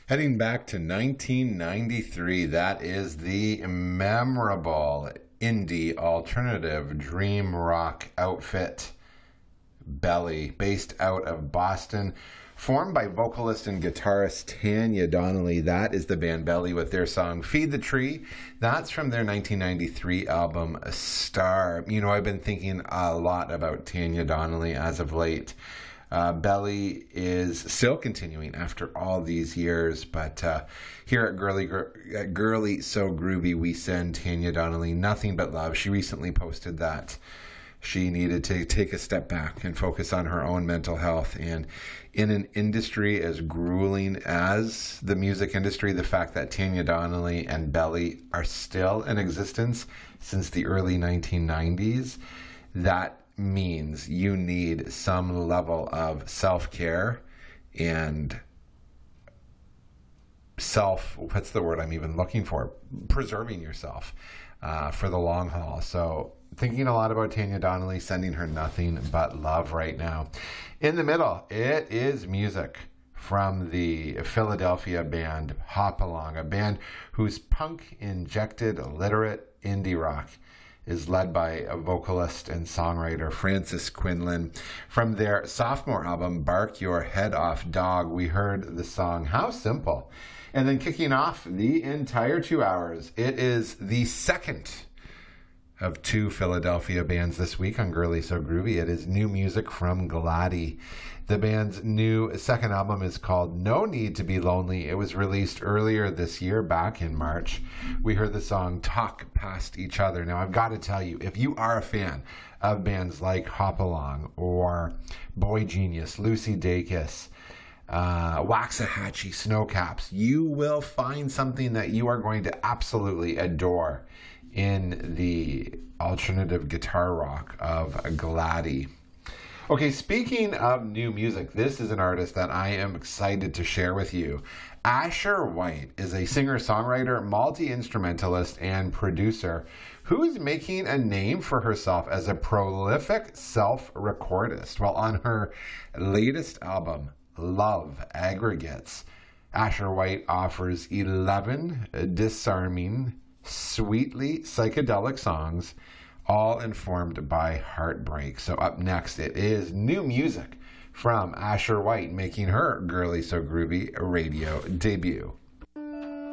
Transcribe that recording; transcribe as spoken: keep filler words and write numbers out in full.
Heading back to nineteen ninety-three, that is the memorable indie alternative dream rock outfit Belly, based out of Boston, formed by vocalist and guitarist Tanya Donnelly. That is the band Belly with their song Feed the Tree. That's from their nineteen ninety-three album Star. You know, I've been thinking a lot about Tanya Donnelly as of late. Uh, Belly is still continuing after all these years, but uh, here at Girly, at Girly So Groovy, we send Tanya Donnelly nothing but love. She recently posted that she needed to take a step back and focus on her own mental health. And in an industry as grueling as the music industry, the fact that Tanya Donnelly and Belly are still in existence since the early nineteen nineties, that means you need some level of self-care and self, what's the word I'm even looking for? Preserving yourself uh, for the long haul. So thinking a lot about Tanya Donnelly, sending her nothing but love right now. In the middle, it is music from the Philadelphia band Hop Along, a band whose punk-injected literate indie rock is led by a vocalist and songwriter Francis Quinlan. From their sophomore album, Bark Your Head Off Dog, we heard the song How Simple. And then kicking off the entire two hours, it is the second of two Philadelphia bands this week on Girly So Groovy. It is new music from Gladdy. The band's new second album is called No Need to Be Lonely. It was released earlier this year, back in March. We heard the song Talk Past Each Other. Now, I've got to tell you, if you are a fan of bands like Hop Along or Boy Genius, Lucy Dacus, uh, Waxahachie, Snowcaps, you will find something that you are going to absolutely adore in the alternative guitar rock of Gladdy. Okay, speaking of new music, this is an artist that I am excited to share with you. Asher White is a singer-songwriter, multi-instrumentalist, and producer who's making a name for herself as a prolific self-recordist. Well, on her latest album, Love Aggregates, Asher White offers eleven disarming, sweetly psychedelic songs, all informed by heartbreak. So up next, it is new music from Asher White, making her Girly So Groovy radio debut.